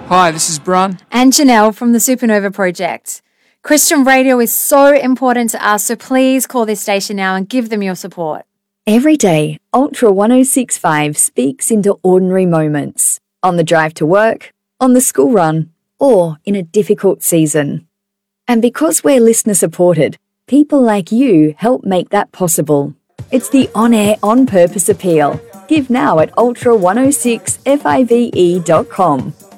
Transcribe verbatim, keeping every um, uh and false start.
Hi, this is Bron. And Janelle from the Supernova Project. Christian radio is so important to us, so please call this station now and give them your support. Every day, Ultra one oh six point five speaks into ordinary moments. On the drive to work, on the school run, or in a difficult season. And because we're listener supported, people like you help make that possible. It's the on-air, on-purpose appeal. Give now at ultra one oh six five e dot com.